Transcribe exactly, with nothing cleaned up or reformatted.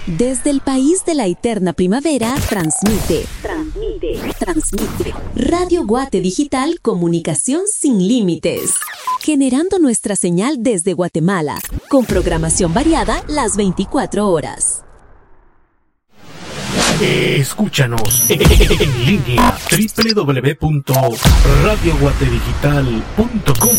Desde el país de la eterna primavera, transmite, transmite, transmite. Radio Guate Digital, comunicación sin límites. Generando nuestra señal desde Guatemala, con programación variada las veinticuatro horas. Escúchanos en línea doble u doble u doble u punto radio guate digital punto com.